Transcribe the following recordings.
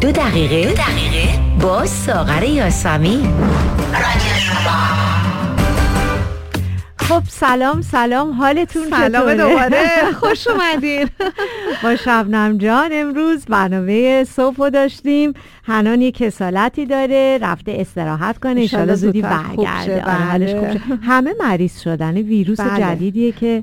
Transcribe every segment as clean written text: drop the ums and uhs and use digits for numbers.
2 دقیقه با ساغر یاسمین. خب سلام حالتون چطوره؟ سلام دوباره، خوش اومدین. با شبنم جان امروز برنامه صبح داشتیم. حنان یک کسالتی داره، رفته استراحت کنه، انشالله زودی برگرده. حالش خوب شه. همه مریض شدن، ویروس جدیدیه که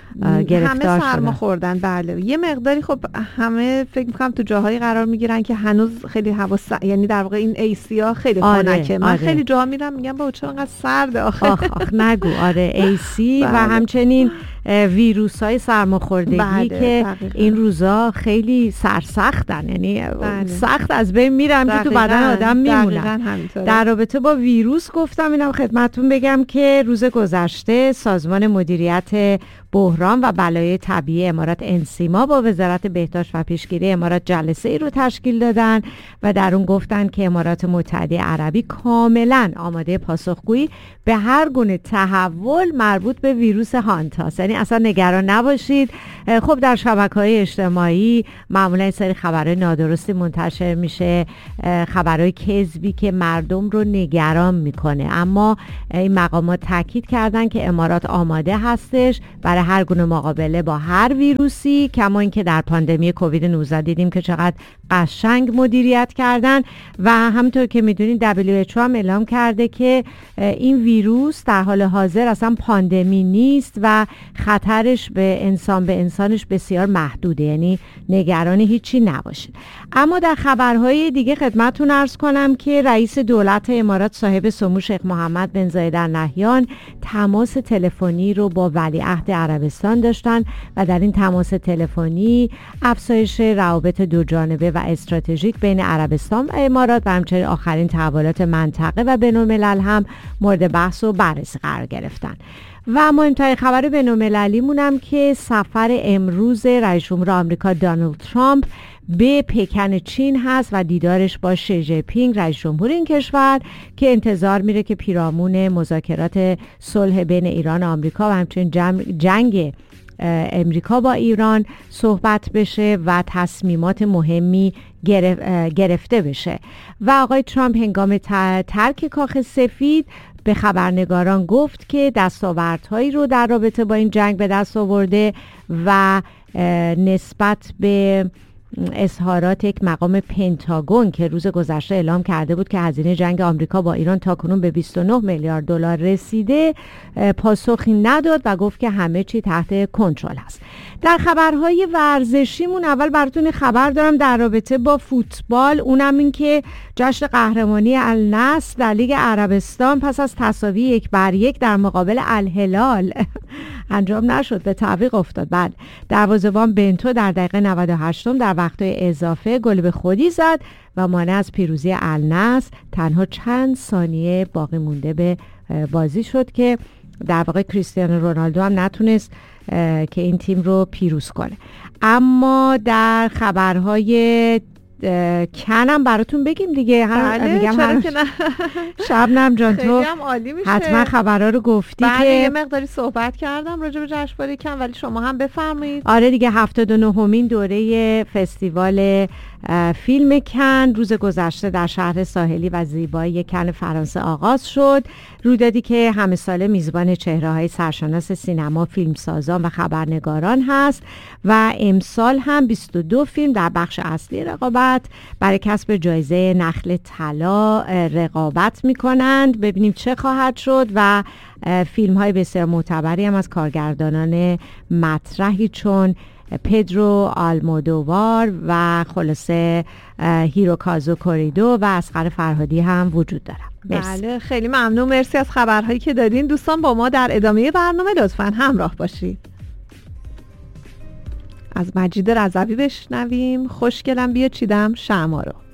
گرفتار همه سرما خوردن. بله یه مقداری. خب همه فکر میکنم تو جاهایی قرار میگیرن که هنوز خیلی هوا یعنی در واقع این ایسیا خیلی خنکه. من خیلی جاها میرم میگم بابا چرا انقدر سرده آخه. آخ نگو. ایسی و همچنین ویروس های سرماخوردگی که این روزا خیلی سرسختن، یعنی سخت از بین میرم که تو بدن آدم میمونن. در رابطه با ویروس گفتم اینم خدمتون بگم که روز گذشته سازمان مدیریت بحران و بلایای طبیعی امارات انسیما با وزارت بهداشت و پیشگیری امارات جلسه ای رو تشکیل دادن و در اون گفتن که امارات متحده عربی کاملا آماده پاسخگویی به هر گونه تحول مربوط به ویروس هانتاس، یعنی اصلا نگران نباشید. خب در شبکه‌های اجتماعی معمولا این سری خبرهای نادرستی منتشر میشه، خبرهای کذبی که مردم رو نگران میکنه، اما این مقامات تاکید کردن که امارات آماده هستش برای هر گونه مقابله با هر ویروسی، کما اینکه در پاندمی کووید 19 دیدیم که چقدر قشنگ مدیریت کردن. و همونطور که میدونید WHO هم اعلام کرده که این ویروس در حال حاضر اصلا پاندمی نیست و خطرش به انسانش بسیار محدوده، یعنی نگران هیچی نباشید. اما در خبرهای دیگه خدمتتون عرض کنم که رئیس دولت امارات صاحب سمو شیخ محمد بن زاید ال نهیان تماس تلفنی رو با ولیعهد عربستان داشتن و در این تماس تلفنی افزایش روابط دو جانبه و استراتژیک بین عربستان و امارات و همچنین آخرین تحولات منطقه و بین‌الملل هم مورد بحث و بررسی قرار گرفتن. و مهمترین خبر بین‌المللی مونم که سفر امروز رئیس جمهور آمریکا دونالد ترامپ به پکن چین هست و دیدارش با شی جین پینگ رئیس جمهور این کشور که انتظار میره که پیرامون مذاکرات صلح بین ایران و آمریکا و همچنین جنگ امریکا با ایران صحبت بشه و تصمیمات مهمی گرفته بشه. و آقای ترامپ هنگام ترک کاخ سفید به خبرنگاران گفت که دستاوردهایی رو در رابطه با این جنگ به دست آورده و نسبت به اظهارات یک مقام پنتاگون که روز گذشته اعلام کرده بود که هزینه جنگ آمریکا با ایران تاکنون به 29 میلیارد دلار رسیده پاسخی نداد و گفت که همه چی تحت کنترل هست. در خبرهای ورزشیمون اول براتون خبر دارم در رابطه با فوتبال، اونم این که جشن قهرمانی النصر در لیگ عربستان پس از تساوی 1-1 در مقابل الهلال انجام نشد، به تعویق افتاد. بعد دروازه‌بان بنتو در دقیقه 98 در وقت‌های اضافه گل به خودی زد و مانع از پیروزی النصر تنها چند ثانیه باقی مونده به بازی شد که در واقع کریستیانو رونالدو هم نتونست که این تیم رو پیروز کنه. اما در خبرهای کنم براتون بگیم دیگه. بله شبنم جان تو حتما خبرها رو گفتی که یه مقداری صحبت کردم راجع به جشنواره کن، ولی شما هم بفرمایید. آره دیگه 79مین دوره فستیوال فیلم کن روز گذشته در شهر ساحلی و زیبای کن فرانسه آغاز شد. رویدادی که همه ساله میزبان چهره‌های سرشناس سینما، فیلمسازان و خبرنگاران هست و امسال هم 22 فیلم در بخش اصلی رقابت برای کسب جایزه نخل طلا رقابت میکنند. ببینیم چه خواهد شد و فیلم های بسیار معتبری هم از کارگردانان مطرحی چون پدرو آلمودووار و خلاصه هیروکازو کوریدو و اصغر فرهادی هم وجود دارن. بله خیلی ممنون، مرسی از خبرهایی که دادین. دوستان با ما در ادامه برنامه لطفاً همراه باشید. از مجید رضوی بشنویم خوشگلم بیا چیدم شمع رو.